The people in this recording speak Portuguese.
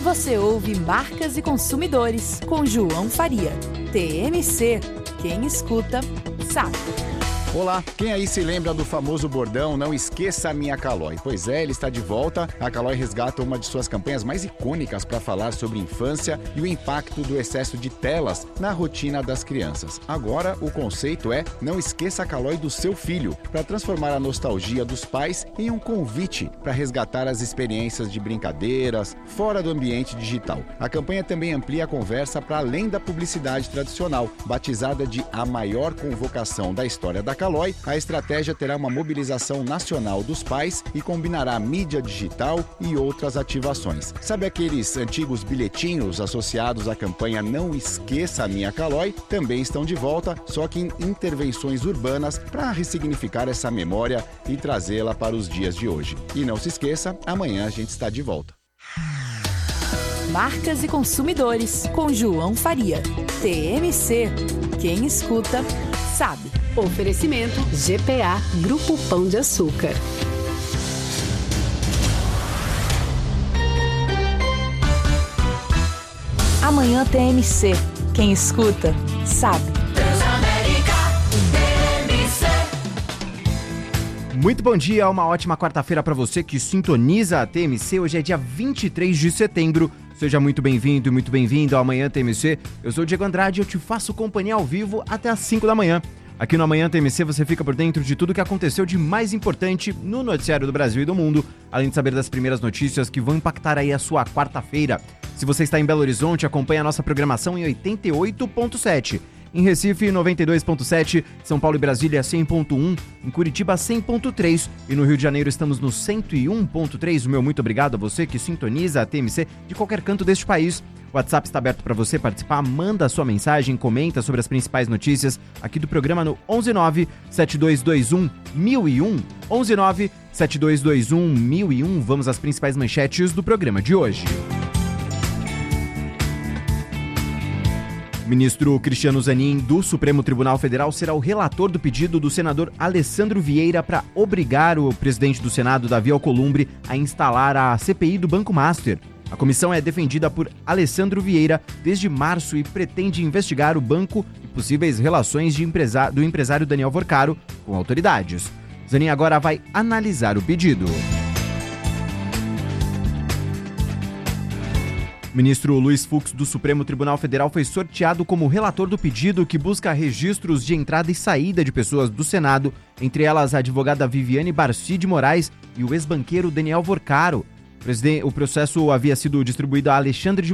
Você ouve Marcas e Consumidores, com João Faria. TMC, quem escuta, sabe. Olá, quem aí se lembra do famoso bordão "Não esqueça a minha Calói"? Pois é, ele está de volta. A Calói resgata uma de suas campanhas mais icônicas para falar sobre infância e o impacto do excesso de telas na rotina das crianças. Agora, o conceito é "Não esqueça a Calói do seu filho", para transformar a nostalgia dos pais em um convite para resgatar as experiências de brincadeiras fora do ambiente digital. A campanha também amplia a conversa para além da publicidade tradicional. Batizada de a maior convocação da história da Calói, a estratégia terá uma mobilização nacional dos pais e combinará mídia digital e outras ativações. Sabe aqueles antigos bilhetinhos associados à campanha "Não esqueça a minha Calói"? Também estão de volta, só que em intervenções urbanas para ressignificar essa memória e trazê-la para os dias de hoje. E não se esqueça, amanhã a gente está de volta. Marcas e Consumidores, com João Faria. TMC, quem escuta, sabe. Oferecimento GPA, Grupo Pão de Açúcar. Amanhã TMC, quem escuta, sabe. Muito bom dia, uma ótima quarta-feira para você que sintoniza a TMC. Hoje é dia 23 de setembro. Seja muito bem-vindo e muito bem-vindo ao Amanhã TMC. Eu sou o Diego Andrade e eu te faço companhia ao vivo até às 5 da manhã. Aqui no Amanhã TMC você fica por dentro de tudo que aconteceu de mais importante no noticiário do Brasil e do mundo, além de saber das primeiras notícias que vão impactar aí a sua quarta-feira. Se você está em Belo Horizonte, acompanhe a nossa programação em 88.7. Em Recife, 92.7, São Paulo e Brasília, 100.1, em Curitiba, 100.3 e no Rio de Janeiro estamos no 101.3. O meu muito obrigado a você que sintoniza a TMC de qualquer canto deste país. O WhatsApp está aberto para você participar, manda a sua mensagem, comenta sobre as principais notícias aqui do programa no 119-7221-1001, 119-7221-1001. Vamos às principais manchetes do programa de hoje. O ministro Cristiano Zanin, do Supremo Tribunal Federal, será o relator do pedido do senador Alessandro Vieira para obrigar o presidente do Senado, Davi Alcolumbre, a instalar a CPI do Banco Master. A comissão é defendida por Alessandro Vieira desde março e pretende investigar o banco e possíveis relações do empresário Daniel Vorcaro com autoridades. Zanin agora vai analisar o pedido. O ministro Luiz Fux, do Supremo Tribunal Federal, foi sorteado como relator do pedido que busca registros de entrada e saída de pessoas do Senado, entre elas a advogada Viviane Barci de Moraes e o ex-banqueiro Daniel Vorcaro. O processo havia sido distribuído a Alexandre de